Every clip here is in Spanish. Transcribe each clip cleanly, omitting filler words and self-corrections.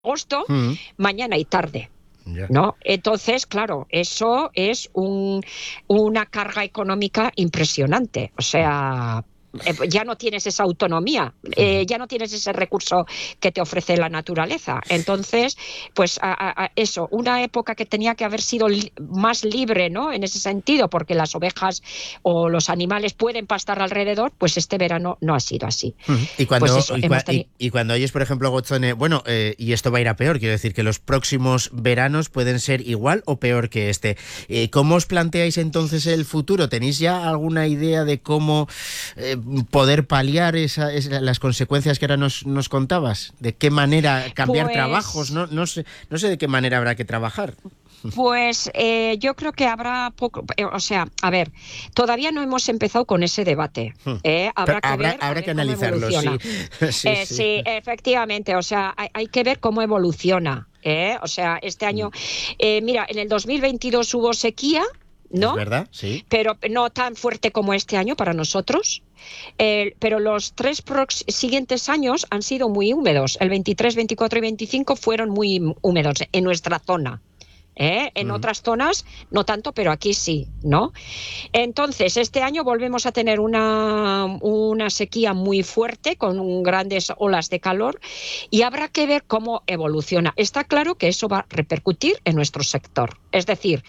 agosto, Mm. mañana y tarde. Ya. ¿No? Entonces, claro, eso es una carga económica impresionante. O sea, ya no tienes esa autonomía, ya no tienes ese recurso que te ofrece la naturaleza. Entonces, pues eso, una época que tenía que haber sido más libre, ¿no? En ese sentido, porque las ovejas o los animales pueden pastar alrededor, pues este verano no ha sido así. Y Pues cuando, eso, hemos tenido... y cuando oyes, por ejemplo, Gotzone, bueno, y esto va a ir a peor, quiero decir que los próximos veranos pueden ser igual o peor que este. ¿Cómo os planteáis entonces el futuro? ¿Tenéis ya alguna idea de cómo poder paliar las consecuencias que ahora nos contabas? ¿De qué manera cambiar trabajos? No sé de qué manera habrá que trabajar. Pues yo creo que habrá poco, o sea, a ver, todavía no hemos empezado con ese debate. Habrá que ver, habrá que cómo analizarlo, evoluciona. sí. Sí, efectivamente, o sea, hay que ver cómo evoluciona. O sea, este año, mira, en el 2022 hubo sequía, ¿Es ¿no? verdad? Sí. Pero no tan fuerte como este año para nosotros. Pero los tres siguientes años han sido muy húmedos. El 23, 24 y 25 fueron muy húmedos en nuestra zona. En otras zonas no tanto, pero aquí sí, ¿no? Entonces, este año volvemos a tener una sequía muy fuerte con grandes olas de calor y habrá que ver cómo evoluciona. Está claro que eso va a repercutir en nuestro sector. Es decir,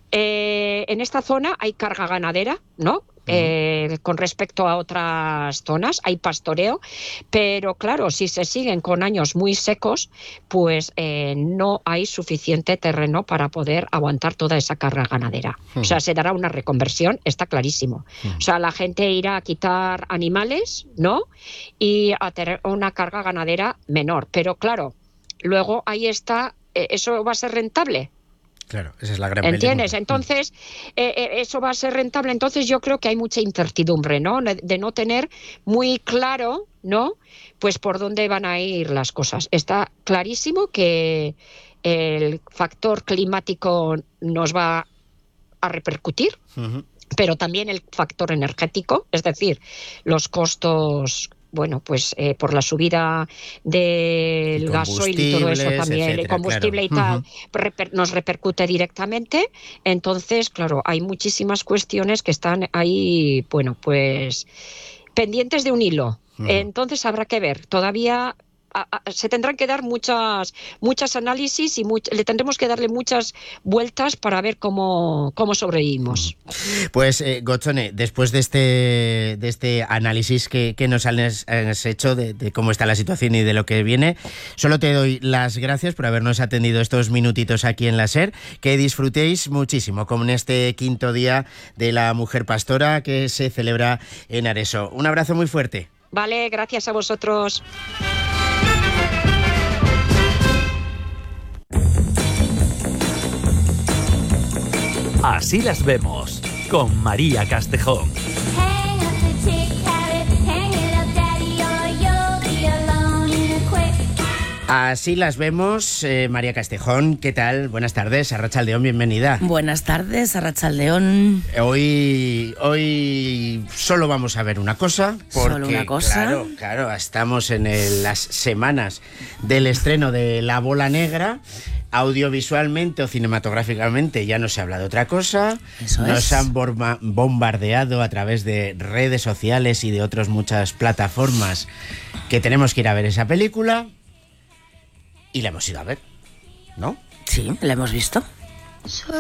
en esta zona hay carga ganadera, ¿no? Con respecto a otras zonas hay pastoreo, pero claro, si se siguen con años muy secos, pues no hay suficiente terreno para poder aguantar toda esa carga ganadera. O sea, se dará una reconversión, está clarísimo. O sea, la gente irá a quitar animales, ¿no? Y a tener una carga ganadera menor. Pero claro, luego ahí está, ¿eso va a ser rentable? Claro, esa es la gran ¿Entiendes? pregunta. Entonces, eso va a ser rentable. Entonces, yo creo que hay mucha incertidumbre, ¿no? De no tener muy claro, ¿no? Pues por dónde van a ir las cosas. Está clarísimo que el factor climático nos va a repercutir, pero también el factor energético, es decir, los costos. Bueno, pues por la subida del gasoil y todo eso también, el combustible, claro. Y tal, nos repercute directamente. Entonces, claro, hay muchísimas cuestiones que están ahí, bueno, pues pendientes de un hilo. Entonces habrá que ver. Todavía se tendrán que dar muchas análisis y le tendremos que darle muchas vueltas para ver cómo sobrevivimos. Pues Gotzone, después de este análisis que nos has hecho de cómo está la situación y de lo que viene, solo te doy las gracias por habernos atendido estos minutitos aquí en la SER, que disfrutéis muchísimo con este quinto día de la Mujer Pastora que se celebra en Areso. Un abrazo muy fuerte. Vale, gracias a vosotros. Así las vemos, con María Castejón. Así las vemos, María Castejón, ¿qué tal? Buenas tardes, Arratsaldeón, bienvenida. Buenas tardes, Arratsaldeón. Hoy solo vamos a ver una cosa, porque ¿Solo una cosa? Claro, estamos en las semanas del estreno de La Bola Negra. Audiovisualmente o cinematográficamente ya no se habla de otra cosa. Nos han bombardeado a través de redes sociales y de otras muchas plataformas que tenemos que ir a ver esa película. Y la hemos ido a ver, ¿no? Sí, la hemos visto.